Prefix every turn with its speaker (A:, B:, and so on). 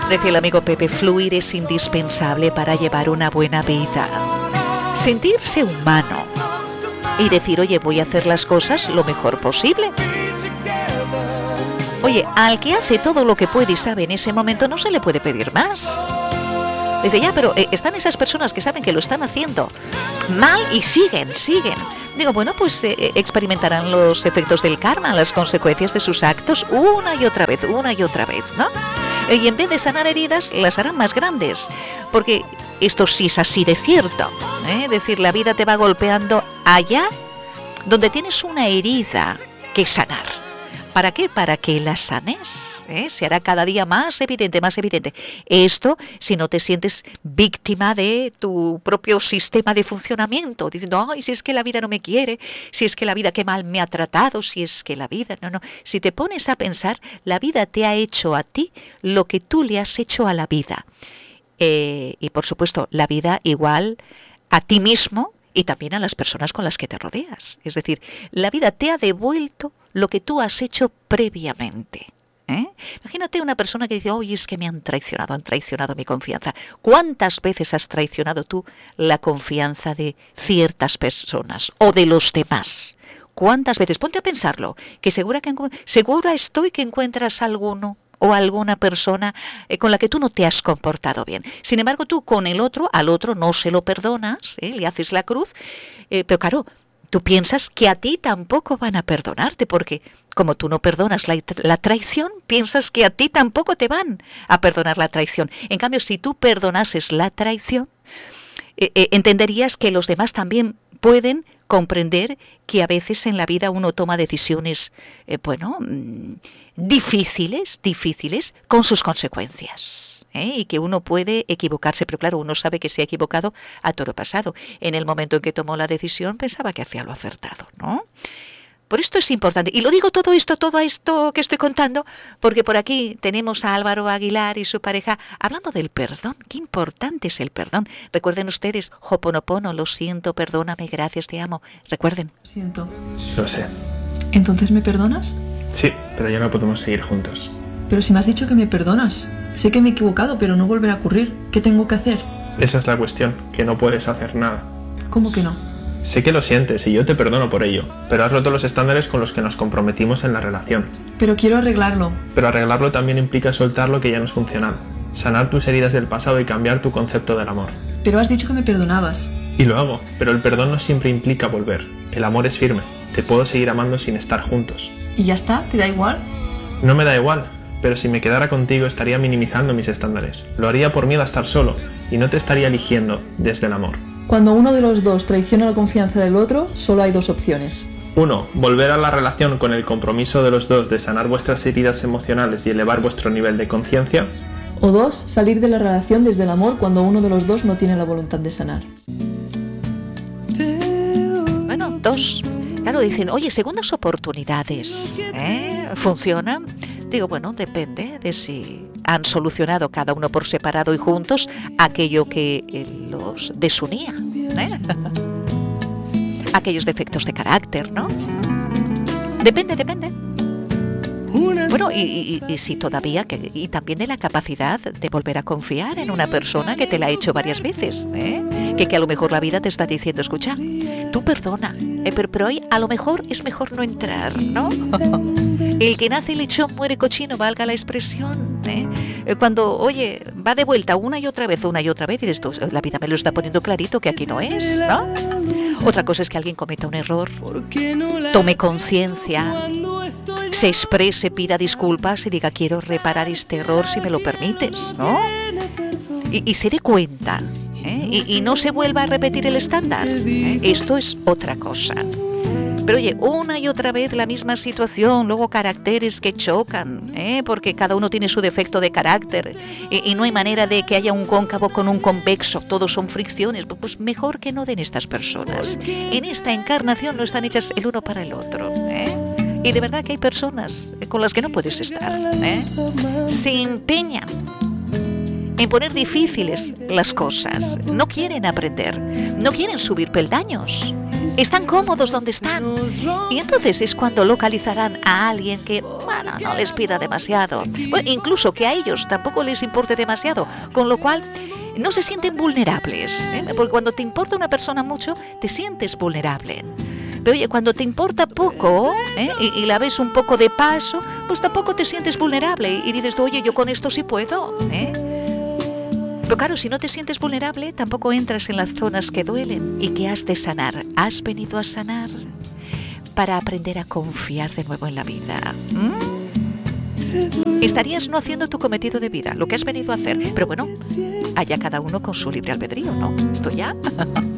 A: Decía el amigo Pepe, fluir es indispensable para llevar una buena vida. Sentirse humano y decir, oye, voy a hacer las cosas lo mejor posible. Oye, al que hace todo lo que puede y sabe en ese momento no se le puede pedir más. Dice, ya, pero están esas personas que saben que lo están haciendo mal y siguen. Digo, bueno, pues experimentarán los efectos del karma, las consecuencias de sus actos una y otra vez, ¿no? Y en vez de sanar heridas, las harán más grandes. Porque esto sí es así de cierto. Es decir, la vida te va golpeando allá donde tienes una herida que sanar. ¿Para qué? Para que la sanes. Se hará cada día más evidente. Esto si no te sientes víctima de tu propio sistema de funcionamiento, diciendo, ay, si es que la vida no me quiere, si es que la vida qué mal me ha tratado, si es que la vida... No. Si te pones a pensar, la vida te ha hecho a ti lo que tú le has hecho a la vida. Y por supuesto, la vida igual a ti mismo y también a las personas con las que te rodeas. Es decir, la vida te ha devuelto lo que tú has hecho previamente. Imagínate una persona que dice, oye, es que me han traicionado mi confianza. ¿Cuántas veces has traicionado tú la confianza de ciertas personas o de los demás? ¿Cuántas veces? Ponte a pensarlo, que segura estoy que encuentras alguno o alguna persona con la que tú no te has comportado bien. Sin embargo, tú con al otro no se lo perdonas, le haces la cruz, pero claro, tú piensas que a ti tampoco van a perdonarte, porque como tú no perdonas la traición, piensas que a ti tampoco te van a perdonar la traición. En cambio, si tú perdonases la traición, entenderías que los demás también pueden comprender que a veces en la vida uno toma decisiones, difíciles con sus consecuencias, y que uno puede equivocarse, pero claro, uno sabe que se ha equivocado a toro pasado. En el momento en que tomó la decisión pensaba que hacía lo acertado, ¿no? Por esto es importante, y lo digo todo esto que estoy contando, porque por aquí tenemos a Álvaro Aguilar y su pareja hablando del perdón. Qué importante es el perdón. Recuerden ustedes, Ho'oponopono, lo siento, perdóname, gracias, te amo. Recuerden.
B: Lo siento.
C: Lo sé.
B: ¿Entonces me perdonas?
C: Sí, pero ya no podemos seguir juntos.
B: Pero si me has dicho que me perdonas. Sé que me he equivocado, pero no volverá a ocurrir. ¿Qué tengo que hacer?
C: Esa es la cuestión, que no puedes hacer nada.
B: ¿Cómo que no?
C: Sé que lo sientes y yo te perdono por ello, pero has roto los estándares con los que nos comprometimos en la relación.
B: Pero quiero arreglarlo.
C: Pero arreglarlo también implica soltar lo que ya no es funcional, sanar tus heridas del pasado y cambiar tu concepto del amor.
B: Pero has dicho que me perdonabas.
C: Y lo hago, pero el perdón no siempre implica volver. El amor es firme, te puedo seguir amando sin estar juntos.
B: ¿Y ya está? ¿Te da igual?
C: No me da igual, pero si me quedara contigo estaría minimizando mis estándares. Lo haría por miedo a estar solo y no te estaría eligiendo desde el amor.
B: Cuando uno de los dos traiciona la confianza del otro, solo hay dos opciones.
C: 1. Volver a la relación con el compromiso de los dos de sanar vuestras heridas emocionales y elevar vuestro nivel de conciencia.
B: O 2. Salir de la relación desde el amor cuando uno de los dos no tiene la voluntad de sanar.
A: Bueno, 2. Claro, dicen, oye, segundas oportunidades, ¿funcionan? Digo, bueno, depende de si han solucionado cada uno por separado y juntos aquello que los desunía, aquellos defectos de carácter, ¿no? Depende. Bueno, y si todavía, y también de la capacidad de volver a confiar en una persona que te la ha hecho varias veces, que a lo mejor la vida te está diciendo, escucha, tú perdona, pero hoy a lo mejor es mejor no entrar, ¿no? El que nace lechón muere cochino, valga la expresión, Cuando, oye, va de vuelta una y otra vez, y dices tú, la vida me lo está poniendo clarito que aquí no es, ¿no? Otra cosa es que alguien cometa un error, tome conciencia, se exprese, pida disculpas y diga, quiero reparar este error si me lo permites, ¿no? Y se dé cuenta, y no se vuelva a repetir el estándar. Esto es otra cosa. Pero oye, una y otra vez la misma situación, luego caracteres que chocan, porque cada uno tiene su defecto de carácter y no hay manera de que haya un cóncavo con un convexo, todos son fricciones, pues mejor que no den estas personas. En esta encarnación no están hechas el uno para el otro, Y de verdad que hay personas con las que no puedes estar, se empeñan en poner difíciles las cosas, no quieren aprender, no quieren subir peldaños, están cómodos donde están. Y entonces es cuando localizarán a alguien que, bueno, no les pida demasiado. Bueno, incluso que a ellos tampoco les importe demasiado, con lo cual no se sienten vulnerables, ¿eh? Porque cuando te importa una persona mucho, te sientes vulnerable. Pero oye, cuando te importa poco, ¿eh? y la ves un poco de paso, pues tampoco te sientes vulnerable. Y dices, oye, yo con esto sí puedo, ¿eh? Pero claro, si no te sientes vulnerable, tampoco entras en las zonas que duelen y que has de sanar. Has venido a sanar para aprender a confiar de nuevo en la vida. Estarías no haciendo tu cometido de vida, lo que has venido a hacer. Pero bueno, allá cada uno con su libre albedrío, ¿no? Esto ya...